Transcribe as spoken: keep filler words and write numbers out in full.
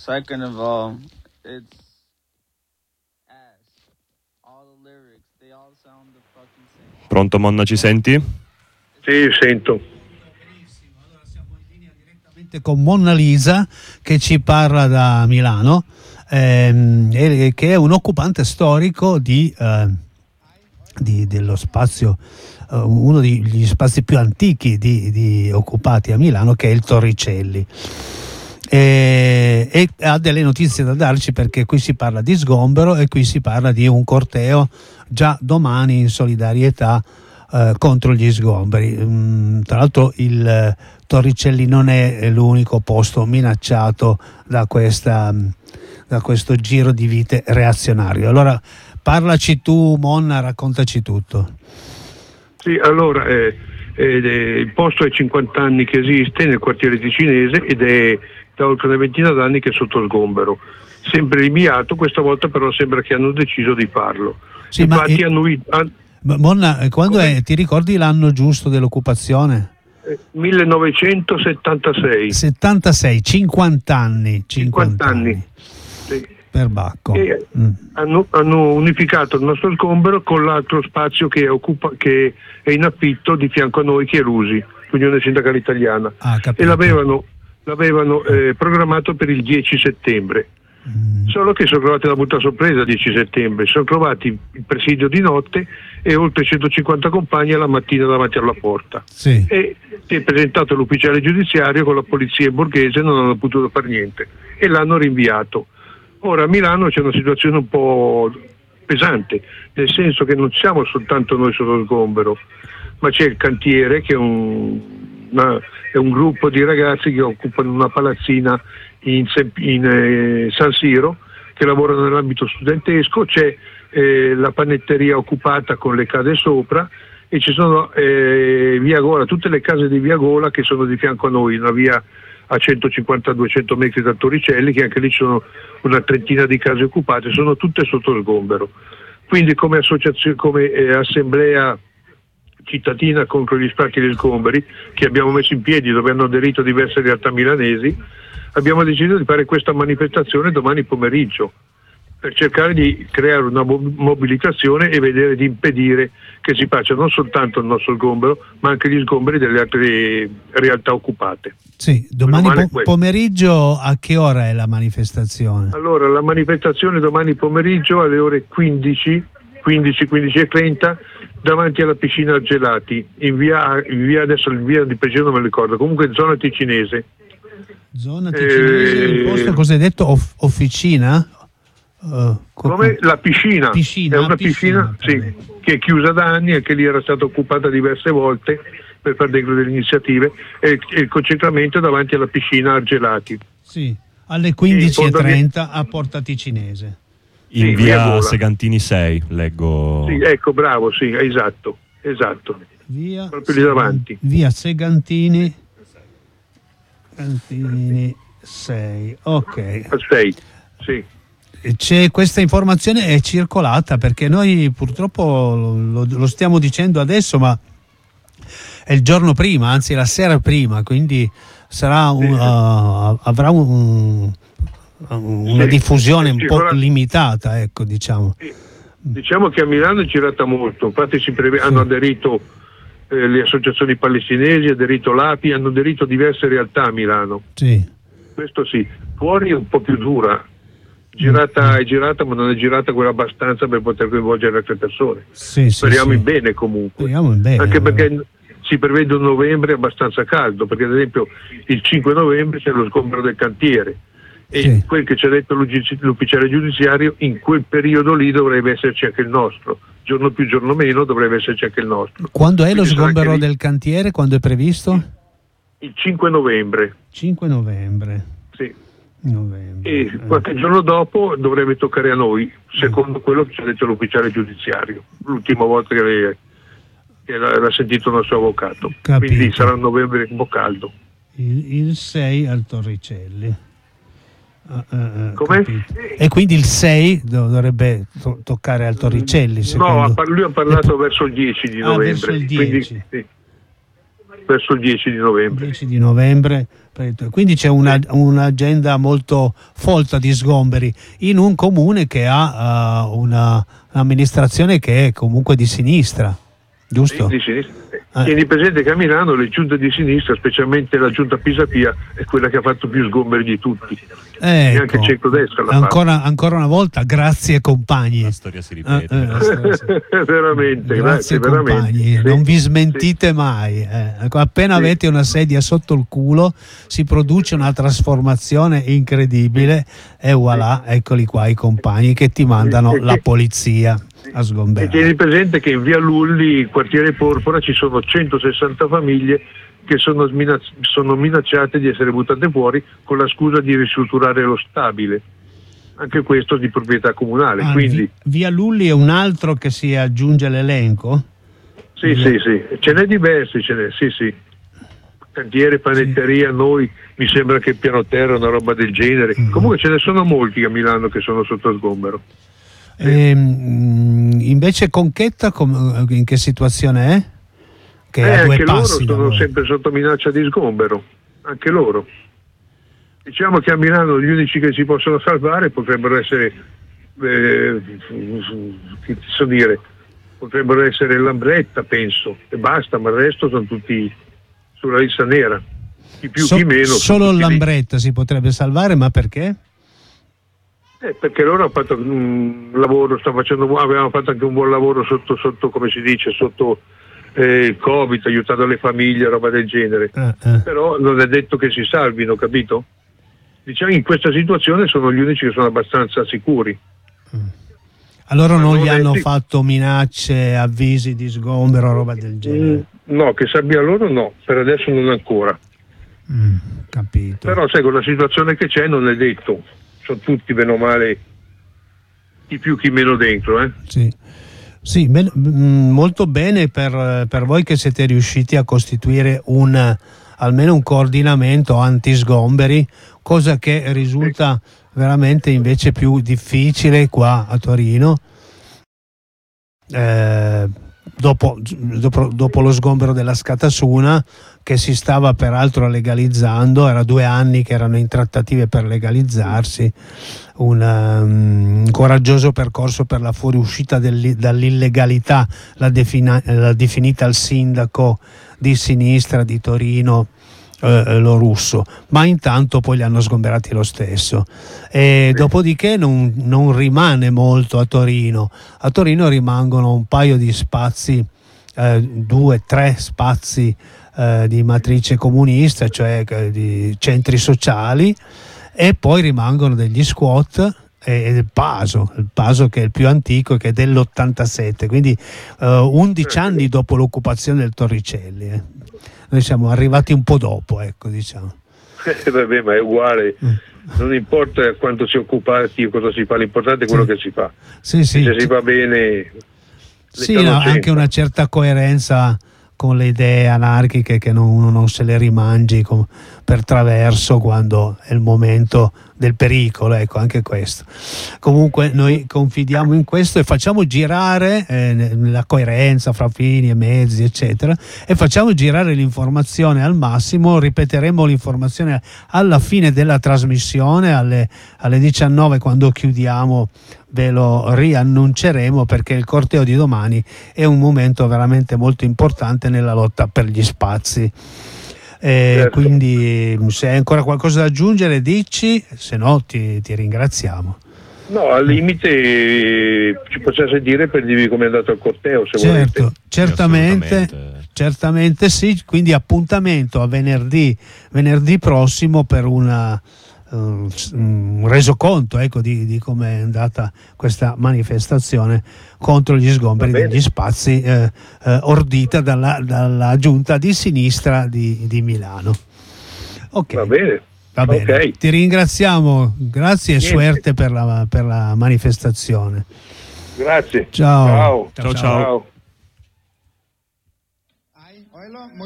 Second of all, it's ass. All the lyrics, they all sound the fucking same. Pronto Monna, ci senti? Sì, sento. Allora siamo in linea direttamente con Monna Lisa che ci parla da Milano, ehm, e, che è un occupante storico di, eh, di, dello spazio, eh, uno degli spazi più antichi di, di occupati a Milano, che è il Torricelli. E, e ha delle notizie da darci, perché qui si parla di sgombero e qui si parla di un corteo già domani in solidarietà eh, contro gli sgomberi. Mm, tra l'altro il eh, Torricelli non è l'unico posto minacciato da, questa, da questo giro di vite reazionario. Allora parlaci tu, Monna, raccontaci tutto. Sì, allora eh, eh, il posto è cinquanta anni che esiste nel quartiere ticinese ed è da oltre una ventina d'anni che è sotto sgombero, sempre rinviato. Questa volta però sembra che hanno deciso di farlo. Sì, Infatti ma hanno, han... Monna, quando è, ti ricordi l'anno giusto dell'occupazione? eh, millenovecentosettantasei. settantasei, cinquanta anni. cinquanta anni. Sì. Per Bacco. E Mm. hanno, hanno unificato il nostro sgombero con l'altro spazio che è, occupa, che è in affitto di fianco a noi, che è l'U S I, l'Unione Sindacale Italiana. Ah, capito. E l'avevano l'avevano eh, programmato per il dieci settembre, mm. solo che sono trovati una brutta sorpresa il dieci settembre, sono trovati il presidio di notte e oltre centocinquanta compagni alla mattina davanti alla porta. Sì. E si è presentato l'ufficiale giudiziario con la polizia borghese, non hanno potuto fare niente e l'hanno rinviato. Ora a Milano c'è una situazione un po' pesante, nel senso che non siamo soltanto noi sullo sgombero, ma c'è il cantiere, che è un, una, è un gruppo di ragazzi che occupano una palazzina in, in eh, San Siro, che lavorano nell'ambito studentesco. C'è eh, la panetteria occupata con le case sopra, e ci sono eh, via Gola, tutte le case di via Gola che sono di fianco a noi, una via a centocinquanta duecento metri da Torricelli, che anche lì ci sono una trentina di case occupate, sono tutte sotto sgombero. Quindi come associazione, come eh, assemblea cittadina contro gli sfratti e gli sgomberi, che abbiamo messo in piedi, dove hanno aderito diverse realtà milanesi, abbiamo deciso di fare questa manifestazione domani pomeriggio, per cercare di creare una mobilitazione e vedere di impedire che si faccia non soltanto il nostro sgombero, ma anche gli sgomberi delle altre realtà occupate. Sì, domani po- pomeriggio a che ora è la manifestazione? Allora, la manifestazione domani pomeriggio alle ore quindici, quindici, quindici e trenta, davanti alla piscina Argelati, in via, in via adesso il via di preciso non me lo ricordo, comunque zona ticinese. Zona ticinese, il posto cos'hai detto? Off- officina? Uh, Come la piscina, piscina è una piscina, piscina sì, che è chiusa da anni, anche lì era stata occupata diverse volte per fare delle iniziative, e, e il concentramento davanti alla piscina Argelati. Sì, alle quindici e trenta a Porta Ticinese. In sì, via, via Segantini sei, leggo. Sì, ecco, bravo, sì, esatto, esatto. Via proprio lì davanti. Via Segantini Segantini sei, ok. sei, sì. C'è questa informazione, è circolata, perché noi purtroppo lo, lo stiamo dicendo adesso, ma è il giorno prima, anzi la sera prima, quindi sarà un, sì. uh, avrà un, una sì. diffusione un sì, po' ora... limitata, ecco, diciamo. Sì. Diciamo che a Milano è girata molto, infatti si preve... sì. hanno aderito eh, le associazioni palestinesi, ha aderito l'A P I, hanno aderito diverse realtà a Milano. Sì. Questo sì, fuori è un po' più dura. Girata è girata, ma non è girata quella abbastanza per poter coinvolgere altre persone. Sì, speriamo sì, in sì. bene comunque. Speriamo in bene, anche allora. Perché si prevede un novembre abbastanza caldo, perché ad esempio il cinque novembre c'è lo sgombero del cantiere, e sì. quel che ci ha detto l'ufficiale giudiziario, in quel periodo lì dovrebbe esserci anche il nostro, giorno più giorno meno dovrebbe esserci anche il nostro. Quando è Quindi lo sgombero del cantiere? Quando è previsto? Il cinque novembre. cinque novembre. Sì. Novembre. E qualche giorno dopo dovrebbe toccare a noi, secondo quello che ci ha detto l'ufficiale giudiziario l'ultima volta che, le, che l'ha, l'ha sentito il nostro avvocato. Capito. Quindi sarà un novembre un po' caldo. Il, il sei al Torricelli. Uh, uh, Come? E quindi il sei dovrebbe to- toccare al Torricelli, secondo... No, lui ha parlato verso il dieci di ah, novembre. verso il dieci. Quindi, sì. verso il dieci di novembre. dieci di novembre. Quindi c'è una, un'agenda molto folta di sgomberi in un comune che ha uh, una, un'amministrazione che è comunque di sinistra, giusto? Sì, di sinistra. Eh. Tieni presente che a Milano le giunte di sinistra, specialmente la giunta Pisapia, è quella che ha fatto più sgomberi di tutti. Ecco. E anche il centrodestra l'ha ancora, ancora una volta grazie compagni. La storia si ripete. Eh, eh, la storia si... veramente, grazie, grazie compagni, veramente. non vi Sì, smentite sì. mai. Eh. Appena sì. avete una sedia sotto il culo si produce una trasformazione incredibile e voilà, eccoli qua i compagni che ti mandano E la che... polizia a E sgomberare. tieni presente che in via Lulli, il quartiere Porpora, ci sono centosessanta famiglie che sono, minacci- sono minacciate di essere buttate fuori con la scusa di ristrutturare lo stabile, anche questo di proprietà comunale. Ah, Quindi, via Lulli è un altro che si aggiunge all'elenco? sì, sì, sì, ce n'è diversi, ce n'è, sì, sì. Cantiere, panetteria, sì. Noi, mi sembra che piano terra, una roba del genere. Mm. Comunque ce ne sono molti a Milano che sono sotto sgombero. Ehm, invece Conchetta com- in che situazione è? Che eh, a due anche loro passi sono sempre sotto minaccia di sgombero, anche loro. Diciamo che a Milano gli unici che si possono salvare potrebbero essere, eh, che ti so dire, potrebbero essere Lambretta, penso, e basta, ma il resto sono tutti sulla lista nera, chi più so, chi meno. Solo Lambretta lì. Si potrebbe salvare, ma perché? Eh, perché loro hanno fatto un lavoro, stanno facendo, avevano fatto anche un buon lavoro sotto, sotto come si dice, sotto eh, il Covid, aiutato le famiglie, roba del genere. Eh, eh. Però non è detto che si salvino, capito? Diciamo in questa situazione sono gli unici che sono abbastanza sicuri. Mm. Allora non, non gli hanno sì. fatto minacce, avvisi di sgombero, roba del genere? Mm, no, che sappia loro no, per adesso non ancora. Mm, capito. Però sai, con la situazione che c'è non è detto. Sono tutti bene o male, chi più chi meno dentro, eh? Sì, sì ben, molto bene per, per voi che siete riusciti a costituire un almeno un coordinamento anti-sgomberi, cosa che risulta veramente invece più difficile qua a Torino. Eh, dopo, dopo, dopo lo sgombero della Scatasuna, che si stava peraltro legalizzando, era due anni che erano in trattative per legalizzarsi, un, um, un coraggioso percorso per la fuoriuscita dall'illegalità, l'ha, defina, l'ha definita il sindaco di sinistra di Torino, eh, lo Russo, ma intanto poi li hanno sgomberati lo stesso. E sì. Dopodiché non, non rimane molto a Torino. A Torino rimangono un paio di spazi, eh, due, tre spazi eh, di matrice comunista, cioè eh, di centri sociali, e poi rimangono degli squat e il Paso, il Paso che è il più antico, che è dell'ottantasette, quindi uh, undici anni dopo l'occupazione del Torricelli. Eh. Noi siamo arrivati un po' dopo, ecco, diciamo. Eh, vabbè, ma è uguale, mm. non importa quanto si è occupati o cosa si fa, l'importante è quello sì. che si fa. Sì, sì. Se si va bene... Sì, no, anche una certa coerenza con le idee anarchiche, che non, uno non se le rimangi con, per traverso quando è il momento del pericolo, ecco, anche questo. Comunque noi confidiamo in questo e facciamo girare eh, la coerenza fra fini e mezzi, eccetera, e facciamo girare l'informazione al massimo. Ripeteremo l'informazione alla fine della trasmissione, alle, alle diciannove, quando chiudiamo ve lo riannunceremo, perché il corteo di domani è un momento veramente molto importante nella lotta per gli spazi. Eh, certo. Quindi se hai ancora qualcosa da aggiungere dici, se no ti, ti ringraziamo. No, al limite eh, ci possiamo dire per dirvi come è andato il corteo, se certo, volete. Certamente, certamente sì, quindi appuntamento a venerdì, venerdì prossimo per una Uh, un resoconto, ecco, di, di come è andata questa manifestazione contro gli sgomberi degli spazi eh, eh, ordita dalla, dalla giunta di sinistra di, di Milano. Ok, va bene, va bene. Okay. Ti ringraziamo, grazie e Niente. Suerte per la, per la manifestazione. Grazie. Ciao. Ciao. Ciao. Ciao. Ciao.